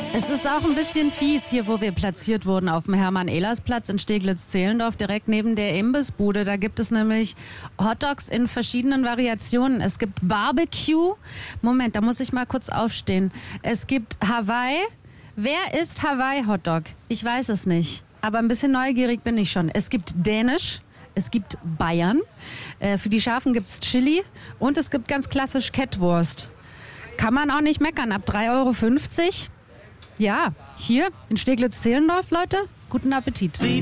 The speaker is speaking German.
Es ist auch ein bisschen fies hier, wo wir platziert wurden, auf dem Hermann-Ehlers-Platz in Steglitz-Zehlendorf, direkt neben der Imbissbude. Da gibt es nämlich Hotdogs in verschiedenen Variationen. Es gibt Barbecue. Moment, da muss ich mal kurz aufstehen. Es gibt Hawaii. Wer isst Hawaii-Hotdog? Ich weiß es nicht, aber ein bisschen neugierig bin ich schon. Es gibt Dänisch. Es gibt Bayern. Für die Scharfen gibt es Chili. Und es gibt ganz klassisch Kettwurst. Kann man auch nicht meckern. Ab 3,50 €. Ja, hier in Steglitz-Zehlendorf, Leute, guten Appetit.